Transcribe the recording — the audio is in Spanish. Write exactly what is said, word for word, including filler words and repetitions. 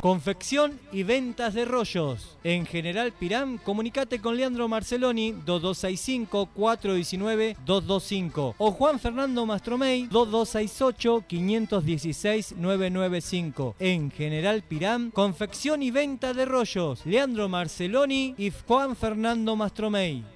Confección y ventas de rollos. En General Piram, comunicate con Leandro Marceloni dos dos seis cinco, cuatro uno nueve, dos dos cinco o Juan Fernando Mastromey dos dos seis ocho, cinco uno seis, nueve nueve cinco. En General Piram, confección y venta de rollos. Leandro Marceloni y Juan Fernando Mastromey.